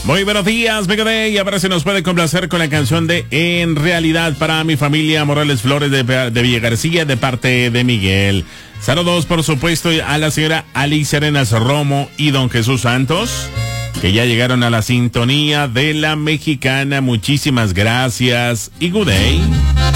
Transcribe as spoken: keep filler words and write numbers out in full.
Muy buenos días, Mega Day. Y ahora se nos puede complacer con la canción de En Realidad para mi familia Morales Flores de, de Villa García de parte de Miguel. Saludos, por supuesto, a la señora Alicia Arenas Romo y don Jesús Santos, que ya llegaron a la sintonía de la Mexicana. Muchísimas gracias y good day.